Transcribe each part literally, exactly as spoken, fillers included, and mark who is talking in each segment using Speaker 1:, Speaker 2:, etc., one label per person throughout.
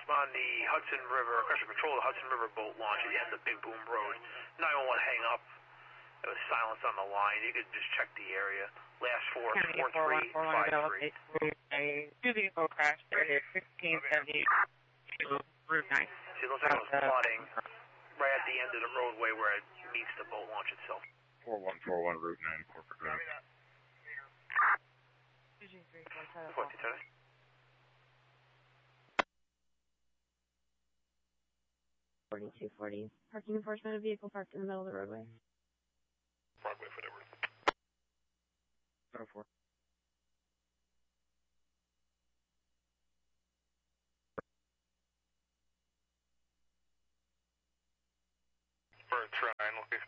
Speaker 1: on the Hudson River, Crescent Patrol, the Hudson River boat launch at the end of Big Boom Road. nine one one hang up. There was silence on the line. You could just check the area. Last four, four three five three.
Speaker 2: A two vehicle crash there, fifteen seventy Route nine.
Speaker 1: See, it looks like it was plotting right at the end of the roadway where it meets the boat launch itself.
Speaker 3: four one four one Route nine, corporate ground.
Speaker 1: fourteen seventy.
Speaker 2: forty-two forty. Parking enforcement, a vehicle parked in the middle of the roadway.
Speaker 3: Broadway, whatever.
Speaker 4: oh four.
Speaker 3: Bird Shrine, location.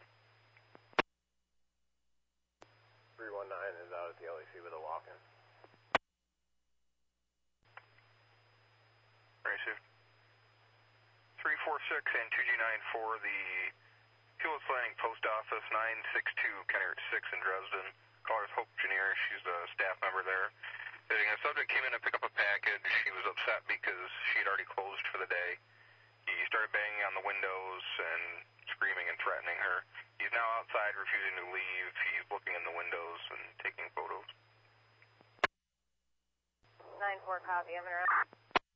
Speaker 5: three one nine is out at the L A C with a walk-in.
Speaker 3: Very safe. three four six and two G nine for the Hewlett's Landing Post Office, nine six two County Route six in Dresden. Caller's Hope Janier, she's a staff member there. The subject came in to pick up a package. She was upset because she had already closed for the day. He started banging on the windows and screaming and threatening her. He's now outside refusing to leave. He's looking in the windows and taking photos.
Speaker 6: nine four copy, I'm around.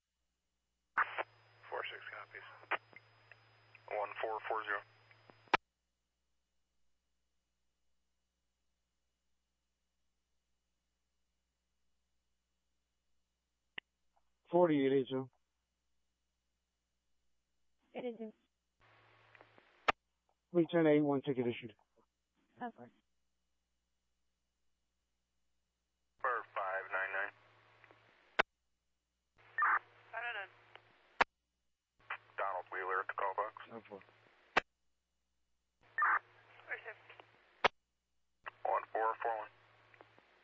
Speaker 3: four six copies. one four four zero.
Speaker 4: forty-eight eighty.
Speaker 2: It is in.
Speaker 4: three ten eight one ticket issued.
Speaker 2: Of course.
Speaker 3: Bird five nine nine.
Speaker 6: I don't know.
Speaker 3: Donald Wheeler at the call box.
Speaker 4: oh four.
Speaker 6: Where's it?
Speaker 3: one four four one.